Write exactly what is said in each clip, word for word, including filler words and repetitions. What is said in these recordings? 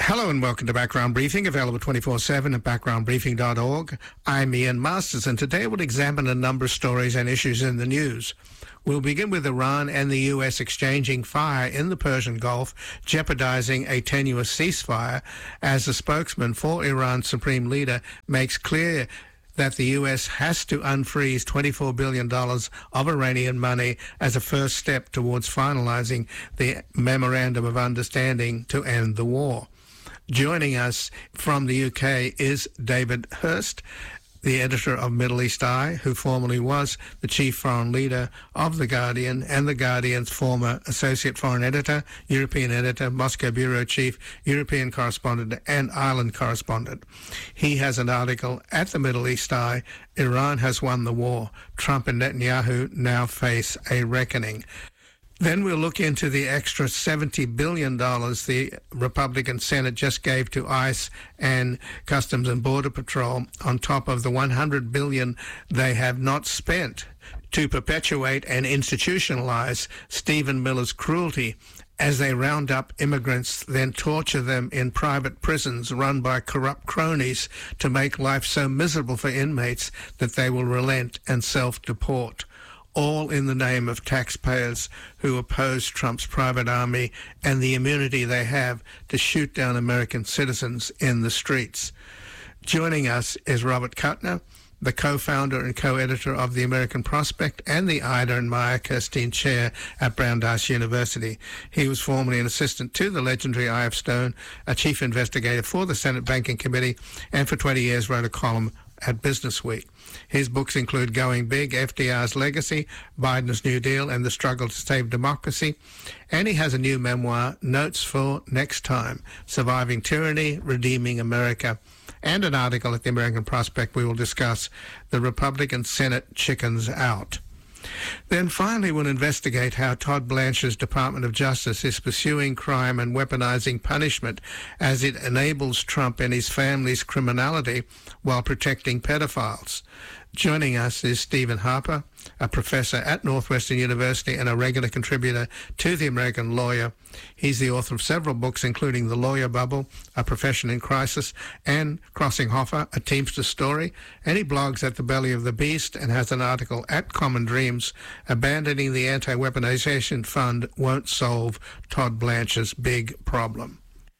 Hello and welcome to Background Briefing, available twenty-four seven at background briefing dot org. I'm Ian Masters, and today we'll examine a number of stories and issues in the news. We'll begin with Iran and the U S exchanging fire in the Persian Gulf, jeopardizing a tenuous ceasefire, as the spokesman for Iran's supreme leader makes clear that the U S has to unfreeze twenty-four billion dollars of Iranian money as a first step towards finalizing the Memorandum of Understanding to end the war. Joining us from the U K is David Hurst, the editor of Middle East Eye, who formerly was the chief foreign leader of The Guardian and The Guardian's former associate foreign editor, European editor, Moscow bureau chief, European correspondent, and Ireland correspondent. He has an article at the Middle East Eye, Iran has won the war. Trump and Netanyahu now face a reckoning. Then we'll look into the extra seventy billion dollars the Republican Senate just gave to ICE and Customs and Border Patrol on top of the one hundred billion dollars they have not spent to perpetuate and institutionalize Stephen Miller's cruelty as they round up immigrants, then torture them in private prisons run by corrupt cronies to make life so miserable for inmates that they will relent and self-deport. All in the name of taxpayers who oppose Trump's private army and the immunity they have to shoot down American citizens in the streets. Joining us is Robert Kuttner, the co-founder and co-editor of The American Prospect and the Ida and Meyer Kirstein Chair at Brandeis University. He was formerly an assistant to the legendary I F Stone, a chief investigator for the Senate Banking Committee, and for twenty years wrote a column at Business Week. His books include Going Big, F D R's Legacy, Biden's New Deal, and The Struggle to Save Democracy. And he has a new memoir, Notes for Next Time, Surviving Tyranny, Redeeming America, and an article at the American Prospect we will discuss, The Republican Senate Chickens Out. Then finally we'll investigate how Todd Blanche's Department of Justice is pursuing crime and weaponizing punishment as it enables Trump and his family's criminality while protecting pedophiles. Joining us is Stephen Harper, a professor at Northwestern University and a regular contributor to The American Lawyer. He's the author of several books, including The Lawyer Bubble, A Profession in Crisis, and Crossing Hoffa, A Teamster Story. And he blogs at The Belly of the Beast and has an article at Common Dreams, Abandoning the Anti-Weaponization Fund Won't Solve Todd Blanche's Big Problem.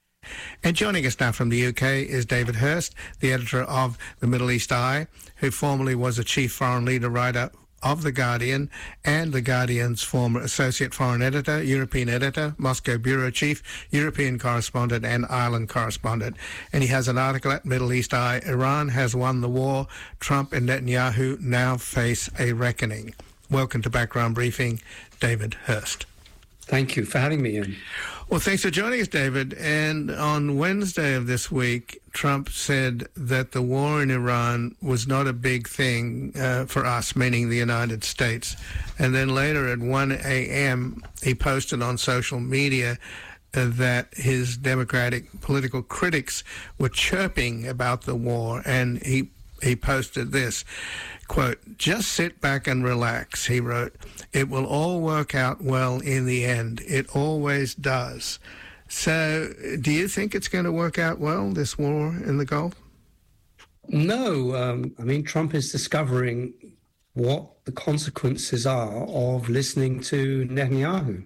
And joining us now from the U K is David Hurst, the editor of The Middle East Eye, who formerly was a chief foreign leader writer of The Guardian and The Guardian's former associate foreign editor, European editor, Moscow bureau chief, European correspondent, and Ireland correspondent. And he has an article at Middle East Eye, Iran has won the war. Trump and Netanyahu now face a reckoning. Welcome to Background Briefing, David Hurst. Thank you for having me, Ian. Well, thanks for joining us, David. And on Wednesday of this week, Trump said that the war in Iran was not a big thing uh, for us, meaning the United States. And then later at one a.m., he posted on social media uh, that his Democratic political critics were chirping about the war. And he, he posted this, quote, "Just sit back and relax," he wrote. "It will all work out well in the end. It always does." So do you think it's going to work out well, this war in the Gulf? No. Um, I mean, Trump is discovering what the consequences are of listening to Netanyahu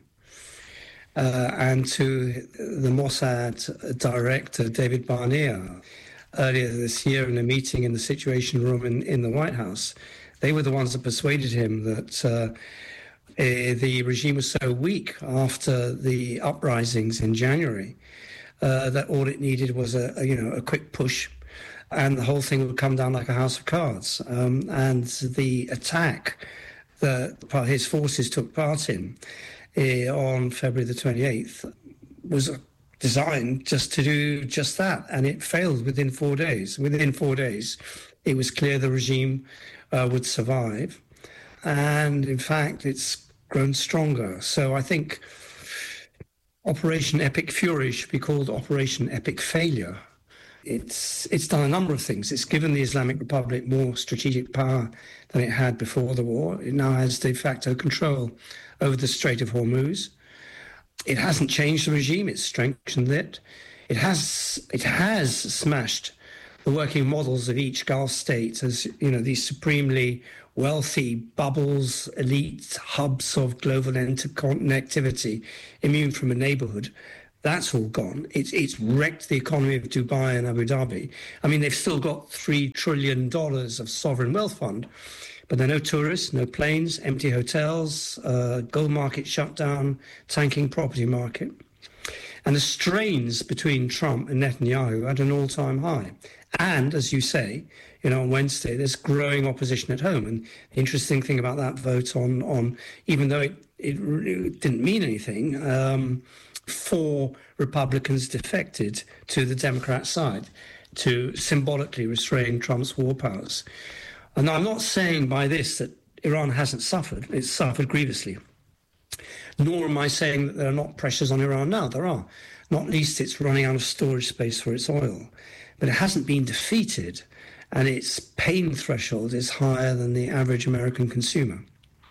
uh, and to the Mossad director, David Barnea. Earlier this year in a meeting in the Situation Room in, in the White House, they were the ones that persuaded him that uh, eh, the regime was so weak after the uprisings in January uh, that all it needed was a, a you know a quick push, and the whole thing would come down like a house of cards. Um, and the attack that his forces took part in eh, on February the twenty-eighth was a designed just to do just that, and it failed within four days. Within four days, it was clear the regime uh, would survive, and in fact, it's grown stronger. So I think Operation Epic Fury should be called Operation Epic Failure. It's it's done a number of things. It's given the Islamic Republic more strategic power than it had before the war. It now has de facto control over the Strait of Hormuz. It hasn't changed the regime, it's strengthened it. it has it has smashed the working models of each Gulf state as, you know, these supremely wealthy bubbles, elite hubs of global interconnectivity, immune from a neighborhood. That's all gone. It's it's wrecked the economy of Dubai and Abu Dhabi. I mean, they've still got three trillion dollars of sovereign wealth fund, but there are no tourists, no planes, empty hotels, uh, gold market shut down, tanking property market. And the strains between Trump and Netanyahu at an all-time high. And, as you say, you know, on Wednesday, there's growing opposition at home. And the interesting thing about that vote on, on even though it, it, it didn't mean anything, um, four Republicans defected to the Democrat side to symbolically restrain Trump's war powers. And I'm not saying by this that Iran hasn't suffered. It's suffered grievously. Nor am I saying that there are not pressures on Iran now. There are. Not least it's running out of storage space for its oil. But it hasn't been defeated, and its pain threshold is higher than the average American consumer.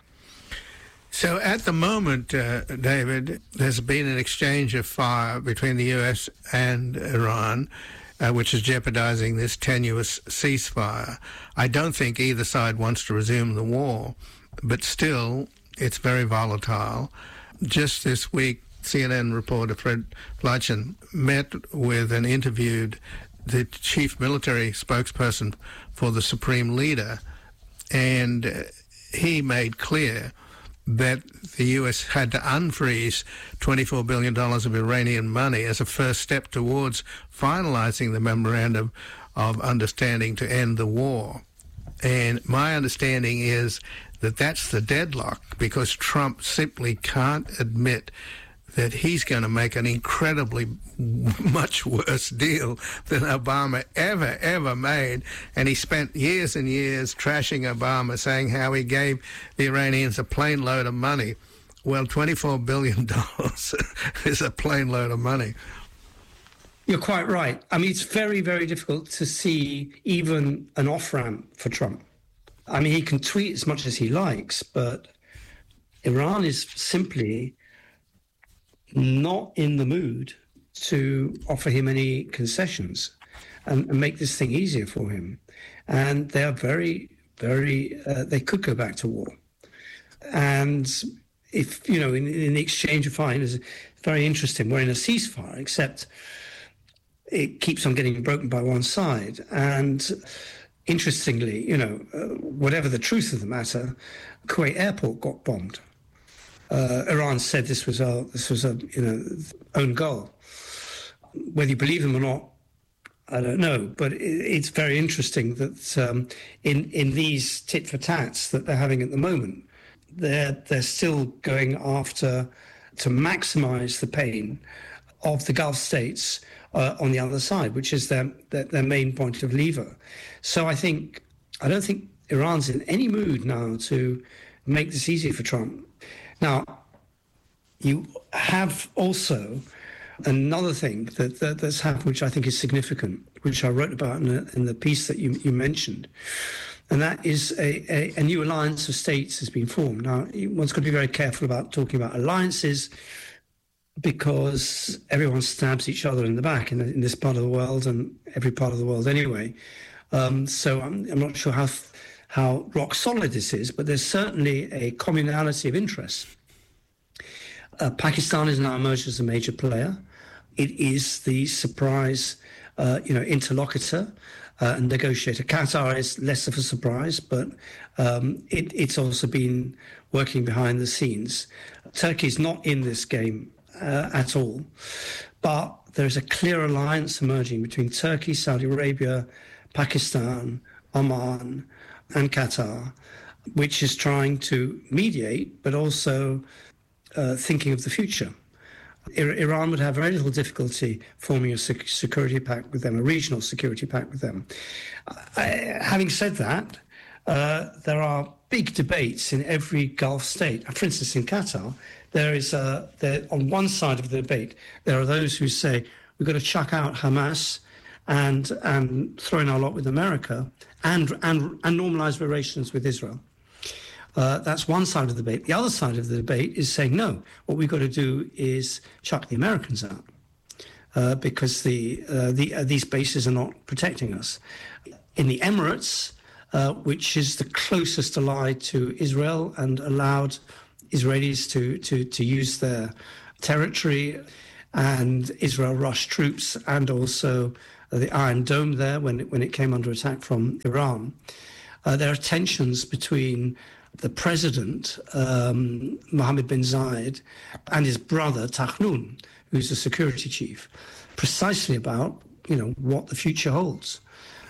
So at the moment, uh, David, there's been an exchange of fire between the U S and Iran, uh, which is jeopardizing this tenuous ceasefire. I don't think either side wants to resume the war, but still, it's very volatile. Just this week, C N N reporter Fred Pleitgen met with and interviewed the chief military spokesperson for the supreme leader, and uh, he made clear that the U S had to unfreeze twenty-four billion dollars of Iranian money as a first step towards finalizing the memorandum of understanding to end the war. And my understanding is that that's the deadlock, because Trump simply can't admit that he's going to make an incredibly much worse deal than Obama ever, ever made. And he spent years and years trashing Obama, saying how he gave the Iranians a plane load of money. Well, twenty-four billion dollars is a plane load of money. You're quite right. I mean, it's very, very difficult to see even an off-ramp for Trump. I mean, he can tweet as much as he likes, but Iran is simply not in the mood to offer him any concessions and, and make this thing easier for him. And they are very, very, uh, they could go back to war. And if, you know, in, in the exchange of fire, it's very interesting. We're in a ceasefire, except it keeps on getting broken by one side. And interestingly, you know, uh, whatever the truth of the matter, Kuwait airport got bombed. Uh, Iran said this was a this was a you know own goal. Whether you believe them or not, I don't know. But it, it's very interesting that um, in in these tit for tats that they're having at the moment, they're they're still going after to maximise the pain of the Gulf states uh, on the other side, which is their, their their main point of lever. So I think I don't think Iran's in any mood now to make this easy for Trump. Now, you have also another thing that, that that's happened, which I think is significant, which I wrote about in the, in the piece that you, you mentioned, and that is a, a, a new alliance of states has been formed. Now, one's got to be very careful about talking about alliances, because everyone stabs each other in the back in, the, in this part of the world, and every part of the world anyway. Um, so I'm, I'm not sure how... how rock solid this is, but there's certainly a commonality of interest. Uh, Pakistan is now emerged as a major player. It is the surprise, uh, you know, interlocutor uh, and negotiator. Qatar is less of a surprise, but um, it, it's also been working behind the scenes. Turkey is not in this game uh, at all, but there's a clear alliance emerging between Turkey, Saudi Arabia, Pakistan, Oman, and Qatar, which is trying to mediate, but also uh, thinking of the future. I- Iran would have very little difficulty forming a sec- security pact with them, a regional security pact with them. I, having said that, uh, there are big debates in every Gulf state. For instance, in Qatar, there is a, there, on one side of the debate, there are those who say we've got to chuck out Hamas and and throw in our lot with America and and and normalise relations with Israel. Uh, that's one side of the debate. The other side of the debate is saying, no, what we've got to do is chuck the Americans out. uh, because the, uh, the uh, these bases are not protecting us. In the Emirates, uh, which is the closest ally to Israel and allowed Israelis to, to, to use their territory, and Israel rushed troops and also the Iron Dome there when it, when it came under attack from Iran. Uh, there are tensions between the president, um, Mohammed bin Zayed, and his brother, Takhnun, who's the security chief, precisely about, you know, what the future holds.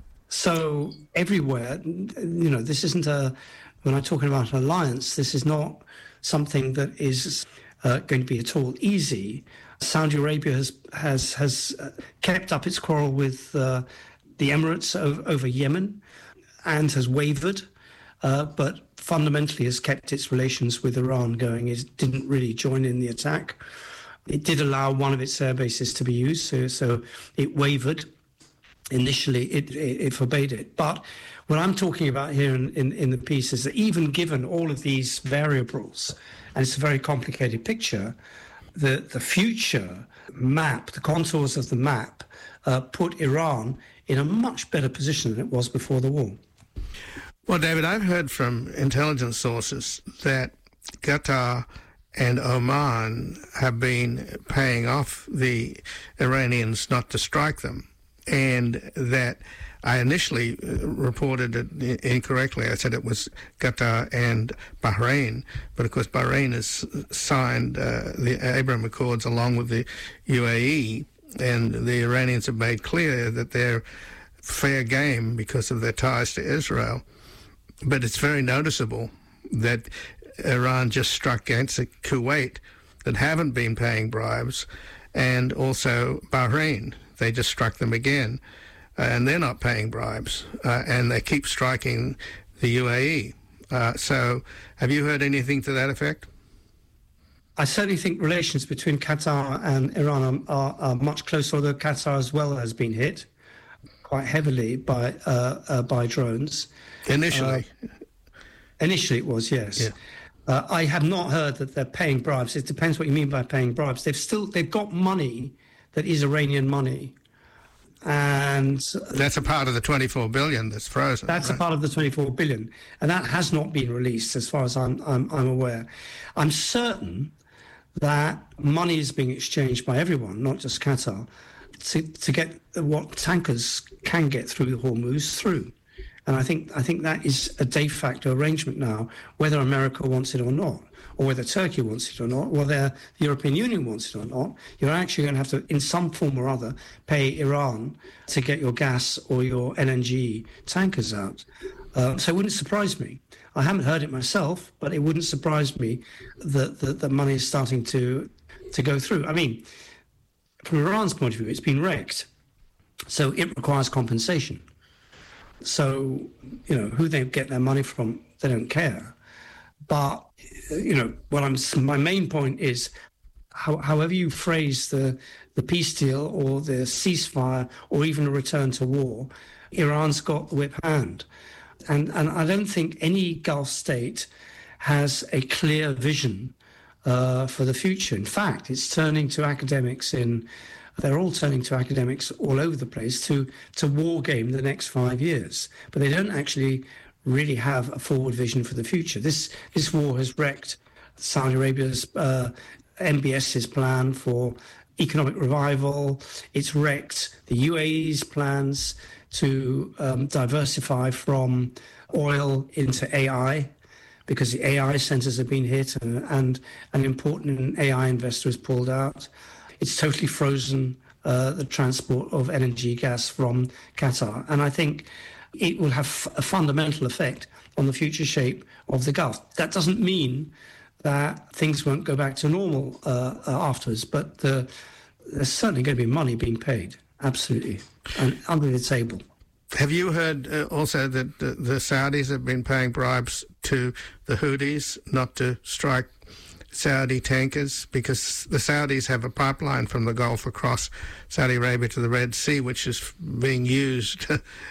So everywhere, you know, this isn't a, when I'm talking about an alliance, this is not something that is uh, going to be at all easy. Saudi Arabia has has has uh, kept up its quarrel with uh, the Emirates over, over Yemen and has wavered, uh, but fundamentally has kept its relations with Iran going. It didn't really join in the attack. It did allow one of its air bases to be used, so, so it wavered. Initially, it, it, it forbade it. But what I'm talking about here in, in, in the piece is that even given all of these variables, and it's a very complicated picture, the, the future map, the contours of the map, uh, put Iran in a much better position than it was before the war. Well, David, I've heard from intelligence sources that Qatar and Oman have been paying off the Iranians not to strike them, and that I initially reported it incorrectly. I said it was Qatar and Bahrain, but of course Bahrain has signed uh, the Abraham Accords along with the U A E, and the Iranians have made clear that they're fair game because of their ties to Israel. But it's very noticeable that Iran just struck against Kuwait that haven't been paying bribes, and also Bahrain. They just struck them again, uh, and they're not paying bribes, uh, and they keep striking the U A E. Uh, so have you heard anything to that effect? I certainly think relations between Qatar and Iran are, are, are much closer, although Qatar as well has been hit quite heavily by uh, uh, by drones. Initially. Uh, initially it was, yes. Yeah. Uh, I have not heard that they're paying bribes. It depends what you mean by paying bribes. They've still, they've got money that is Iranian money. And that's a part of the twenty-four billion that's frozen. That's right? a part of the twenty-four billion. And that has not been released as far as I'm, I'm, I'm aware. I'm certain that money is being exchanged by everyone, not just Qatar, to, to get what tankers can get through the Hormuz through. And I think I think that is a de facto arrangement now, whether America wants it or not, or whether Turkey wants it or not, whether the European Union wants it or not. You're actually going to have to, in some form or other, pay Iran to get your gas or your L N G tankers out. Uh, so it wouldn't surprise me. I haven't heard it myself, but it wouldn't surprise me that the, the money is starting to to go through. I mean, from Iran's point of view, it's been wrecked, so it requires compensation. So, you know, who they get their money from, they don't care. But, you know, what I'm, my main point is, how, however you phrase the, the peace deal or the ceasefire or even a return to war, Iran's got the whip hand. And, and I don't think any Gulf state has a clear vision uh, for the future. In fact, it's turning to academics in... They're all turning to academics all over the place to, to war game the next five years. But they don't actually really have a forward vision for the future. This this war has wrecked Saudi Arabia's, uh, MBS's plan for economic revival. It's wrecked the U A E's plans to um, diversify from oil into A I, because the A I centers have been hit and, and an important A I investor has pulled out. It's totally frozen uh, the transport of L N G gas from Qatar. And I think it will have a fundamental effect on the future shape of the Gulf. That doesn't mean that things won't go back to normal uh, uh, afterwards, but the, there's certainly going to be money being paid, absolutely, and under the table. Have you heard uh, also that the, the Saudis have been paying bribes to the Houthis not to strike Saudi tankers, because the Saudis have a pipeline from the Gulf across Saudi Arabia to the Red Sea, which is being used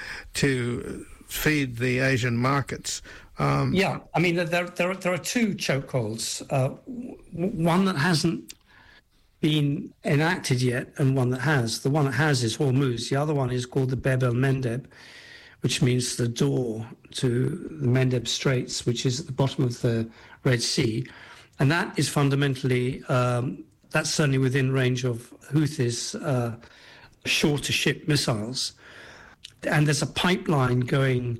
to feed the Asian markets. Um, yeah, I mean, there, there, there are two chokeholds. Uh, one that hasn't been enacted yet and one that has. The one that has is Hormuz. The other one is called the Bab el-Mandeb, which means the door to the Mendeb Straits, which is at the bottom of the Red Sea. And that is fundamentally, um, that's certainly within range of Houthis' uh, shore-to-ship missiles. And there's a pipeline going